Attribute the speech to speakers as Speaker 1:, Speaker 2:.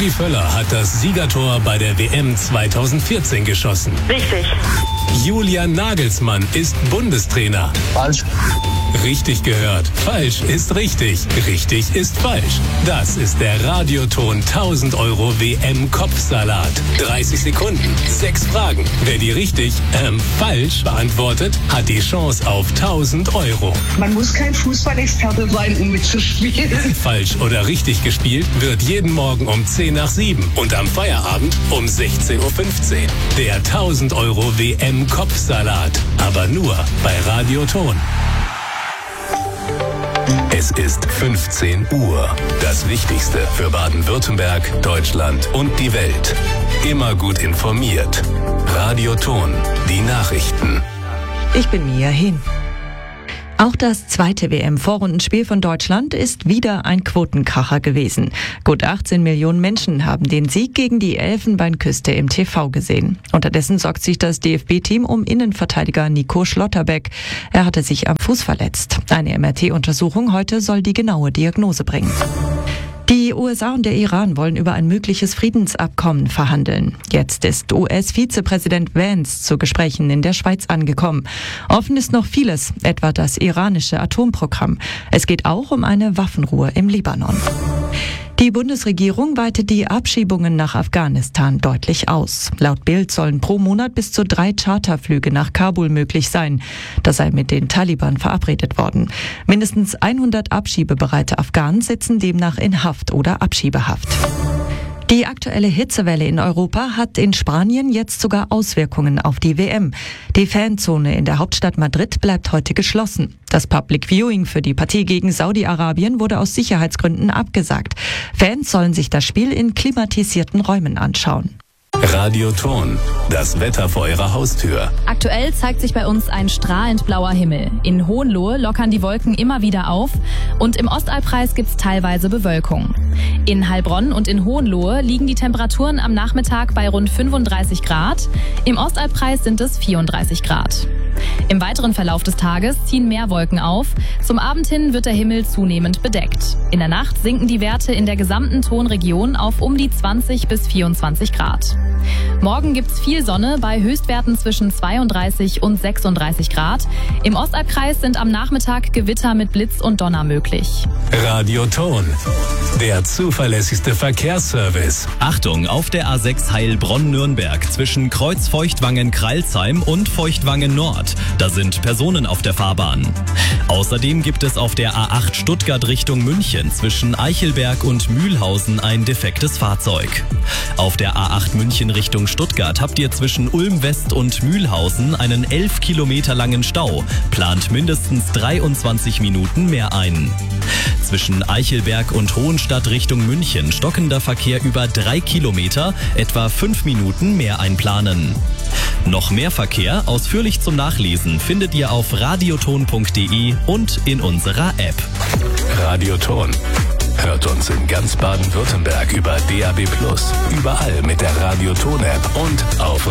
Speaker 1: Rudi Völler hat das Siegertor bei der WM 2014 geschossen.
Speaker 2: Richtig.
Speaker 1: Julian Nagelsmann ist Bundestrainer.
Speaker 3: Falsch.
Speaker 1: Richtig gehört. Falsch ist richtig. Richtig ist falsch. Das ist der Radioton 1000 € WM-Kopfsalat. 30 Sekunden, 6 Fragen. Wer die richtig, falsch beantwortet, hat die Chance auf 1000 €.
Speaker 2: Man muss kein Fußballexperte sein, um mitzuspielen.
Speaker 1: Falsch oder richtig gespielt wird jeden Morgen um 10 nach 7 und am Feierabend um 16:15 Uhr. Der 1000 € WM-Kopfsalat. Aber nur bei Radioton. Es ist 15 Uhr. Das Wichtigste für Baden-Württemberg, Deutschland und die Welt. Immer gut informiert. Radioton. Die Nachrichten.
Speaker 4: Ich bin Mia Hin. Auch das zweite WM-Vorrundenspiel von Deutschland ist wieder ein Quotenkracher gewesen. Gut 18 Millionen Menschen haben den Sieg gegen die Elfenbeinküste im TV gesehen. Unterdessen sorgt sich das DFB-Team um Innenverteidiger Nico Schlotterbeck. Er hatte sich am Fuß verletzt. Eine MRT-Untersuchung heute soll die genaue Diagnose bringen. Die USA und der Iran wollen über ein mögliches Friedensabkommen verhandeln. Jetzt ist US-Vizepräsident Vance zu Gesprächen in der Schweiz angekommen. Offen ist noch vieles, etwa das iranische Atomprogramm. Es geht auch um eine Waffenruhe im Libanon. Die Bundesregierung weitet die Abschiebungen nach Afghanistan deutlich aus. Laut Bild sollen pro Monat bis zu 3 Charterflüge nach Kabul möglich sein. Das sei mit den Taliban verabredet worden. Mindestens 100 abschiebebereite Afghanen sitzen demnach in Haft oder Abschiebehaft. Die aktuelle Hitzewelle in Europa hat in Spanien jetzt sogar Auswirkungen auf die WM. Die Fanzone in der Hauptstadt Madrid bleibt heute geschlossen. Das Public Viewing für die Partie gegen Saudi-Arabien wurde aus Sicherheitsgründen abgesagt. Fans sollen sich das Spiel in klimatisierten Räumen anschauen.
Speaker 1: Radioton. Das Wetter vor Ihrer Haustür.
Speaker 5: Aktuell zeigt sich bei uns ein strahlend blauer Himmel. In Hohenlohe lockern die Wolken immer wieder auf und im Ostalbkreis gibt's teilweise Bewölkung. In Heilbronn und in Hohenlohe liegen die Temperaturen am Nachmittag bei rund 35 Grad. Im Ostalbkreis sind es 34 Grad. Im weiteren Verlauf des Tages ziehen mehr Wolken auf. Zum Abend hin wird der Himmel zunehmend bedeckt. In der Nacht sinken die Werte in der gesamten Tonregion auf um die 20 bis 24 Grad. Morgen gibt's viel Sonne bei Höchstwerten zwischen 32 und 36 Grad. Im Ostalbkreis sind am Nachmittag Gewitter mit Blitz und Donner möglich.
Speaker 1: Radioton. Der zuverlässigste Verkehrsservice.
Speaker 6: Achtung, auf der A6 Heilbronn-Nürnberg zwischen Kreuz-Feuchtwangen-Kreilsheim und Feuchtwangen-Nord. Da sind Personen auf der Fahrbahn. Außerdem gibt es auf der A8 Stuttgart Richtung München zwischen Eichelberg und Mühlhausen ein defektes Fahrzeug. Auf der A8 München Richtung Stuttgart habt ihr zwischen Ulm West und Mühlhausen einen 11 Kilometer langen Stau. Plant mindestens 23 Minuten mehr ein. Zwischen Eichelberg und Hohenstadt Richtung München stockender Verkehr über 3 Kilometer, etwa 5 Minuten mehr einplanen. Noch mehr Verkehr, ausführlich zum Nachlesen, findet ihr auf radioton.de und in unserer App.
Speaker 1: Radioton. Hört uns in ganz Baden-Württemberg über DAB+, überall mit der Radioton-App und auf